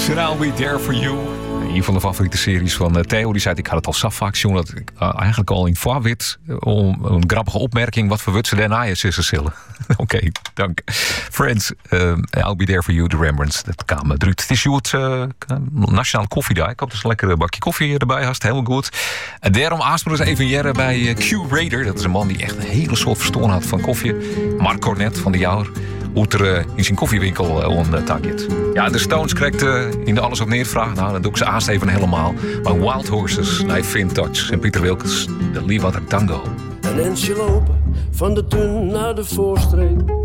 Rembrandts and I'll Be There For You. Een van de favoriete series van Theo. Die zei, ik had het al safvaak, jongen, dat ik eigenlijk al in voorwit om een grappige opmerking wat verwut ze daarna is zullen. Oké, dank. Friends, I'll Be There For You, de Rembrandts. Dat kwam druut. Het is goed, Nationale Koffiedag. Ik hoop dat ze een lekkere bakje koffie erbij hast. Heel goed. En daarom aanspreken ze even jaren bij Q-Raider. Dat is een man die echt een hele soort verstoorn had van koffie. Mark Cornet van de Jouwer. Hoe het er in zijn koffiewinkel onttakket. Ja, de Stones krijgt in de Alles op Neervraag. Nou, dan doe ik ze aanst even helemaal. Maar Wild Horses, naar Vintage en Pieter Wilkens, de Leeuwarder Tango. Een ensje lopen, van de Tun naar de Voorstreek.